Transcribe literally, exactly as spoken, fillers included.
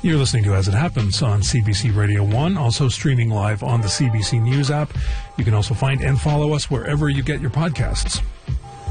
You're listening to As It Happens on C B C Radio one, also streaming live on the C B C News app. You can also find and follow us wherever you get your podcasts.